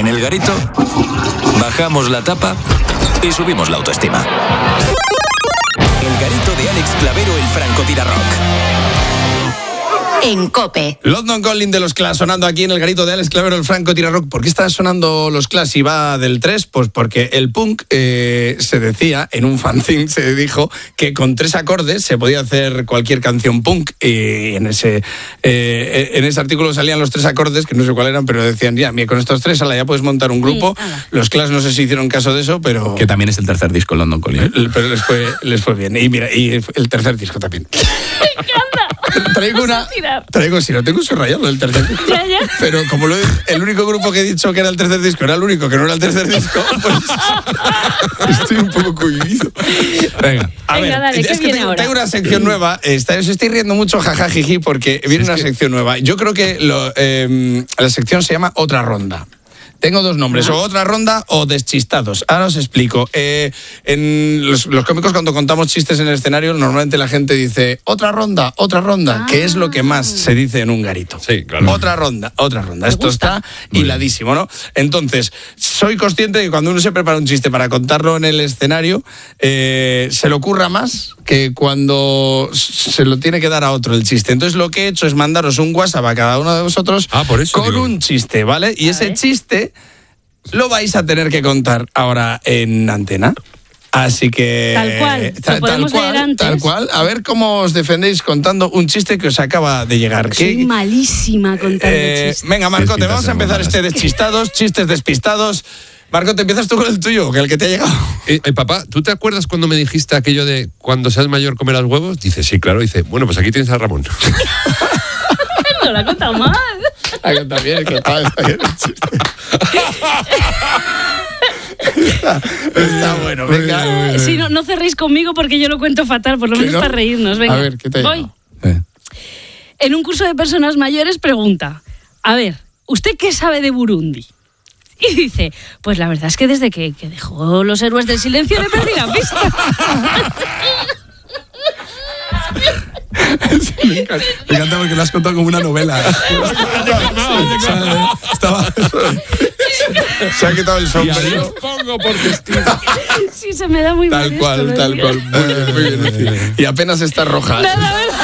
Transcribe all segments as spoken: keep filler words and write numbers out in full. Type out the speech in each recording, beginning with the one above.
En El Garito bajamos la tapa y subimos la autoestima. El Garito de Alex Clavero, el francotirarrock. En COPE. London Calling de los Clash sonando aquí en el Garito de Alex Clavero, el francotirarrock. ¿Por qué está sonando los Clash y va del tres? Pues porque el punk eh, se decía, en un fanzine se dijo que con tres acordes se podía hacer cualquier canción punk. Y en ese, eh, en ese artículo salían los tres acordes, que no sé cuáles eran, pero decían, ya, mira, con estos tres, ala, ya puedes montar un grupo. Sí, los Clash no sé si hicieron caso de eso, pero... Que también es el tercer disco, London Calling. Pero les fue, les fue bien. Y mira, y el tercer disco también. ¡Me encanta! Traigo una... Traigo, si no tengo subrayado el tercer disco. Ya, ya. Pero como lo, el único grupo que he dicho que era el tercer disco era el único que no era el tercer disco, pues estoy un poco cohibido. Venga, a Venga, ver, dale, es ¿qué que viene tengo, ahora? tengo una sección nueva. Está, os estoy riendo mucho, jajajiji, porque viene una sección nueva. Yo creo que lo, eh, la sección se llama Otra Ronda. Tengo dos nombres, o Otra Ronda o Deschistados. Ahora os explico. Eh, en los, los cómicos, cuando contamos chistes en el escenario, normalmente la gente dice otra ronda, otra ronda, ah. que es lo que más se dice en un garito. Sí, claro. Otra ronda, otra ronda. Me Esto gusta. está hiladísimo, ¿no? Entonces, soy consciente de que cuando uno se prepara un chiste para contarlo en el escenario, eh, se le ocurra más que cuando se lo tiene que dar a otro el chiste. Entonces, lo que he hecho es mandaros un WhatsApp a cada uno de vosotros ah, por eso, con digo. un chiste, ¿vale? Y A ese ver. chiste lo vais a tener que contar ahora en antena. Así que... Tal cual. Ta- Lo podemos tal cual, leer antes. tal cual. A ver cómo os defendéis contando un chiste que os acaba de llegar. Soy ¿Qué- malísima contando eh, chistes. venga, Marcote, Despistadas vamos a empezar hermanas. este deschistados, chistes despistados. Marcote, empiezas tú con el tuyo, que el que te ha llegado. Eh, eh, papá, ¿tú te acuerdas cuando me dijiste aquello de cuando seas mayor comerás huevos? Dice, sí, claro. Dice, bueno, pues aquí tienes a Ramón. No la he contado mal. Ah, que también, que está, está bien el chiste. Está, está bueno, venga. Sí, no, no cerréis conmigo porque yo lo cuento fatal, por lo ¿Que menos no? para reírnos. Venga, A ver, ¿qué te ha voy. llegado? Eh. En un curso de personas mayores pregunta, a ver, ¿usted qué sabe de Burundi? Y dice, pues la verdad es que desde que, que dejó los héroes del silencio le perdí la pista. Sí, me encanta. Me encanta porque lo has contado como una novela. Estaba... Se ha quitado el Y sombrero. adiós pongo por testigo. Sí, se me da muy mal Tal esto, cual, lo tal digo. cual. Muy bien, muy bien, Lucy. Y apenas está roja. Nada, ¿verdad?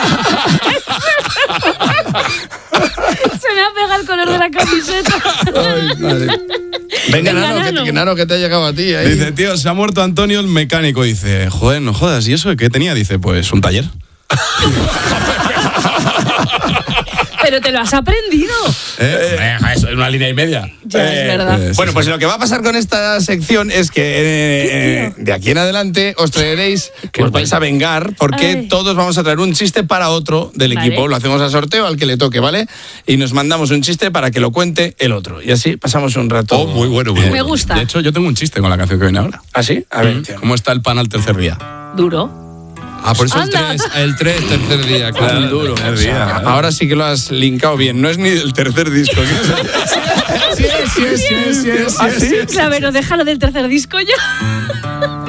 Se me ha pegado el color de la camiseta. Ay, madre. Venga, Venga, Nano, que, Nano. que, Nano, que te ha llegado a ti. Ahí. Dice, tío, se ha muerto Antonio el mecánico. Dice, joder, no jodas. ¿Y eso qué tenía? Dice, pues un taller. Pero te lo has aprendido. Eh, eso es una línea y media. Ya, es verdad. eh, Bueno, sí, pues sí. lo que va a pasar con esta sección es que eh, eh, de aquí en adelante os traeréis, os vais a vengar, porque Ay. todos vamos a traer un chiste para otro del Vale. equipo. Lo hacemos a sorteo al que le toque, ¿vale? Y nos mandamos un chiste para que lo cuente el otro. Y así pasamos un rato. Oh, muy bueno, muy Me bueno. gusta. De hecho, yo tengo un chiste con la canción que viene ahora. ¿Ah, sí? A ver, tío. ¿Cómo está el pan al tercer día? Duro. Ah, por eso el Anda. tres, el tres, tercer día, claro. Muy duro. O sea, ahora sí que lo has linkado bien. No es ni del tercer disco. Sí, sí, sí, sí, sí, ¿Ah, sí? Clavero, déjalo del tercer disco ya.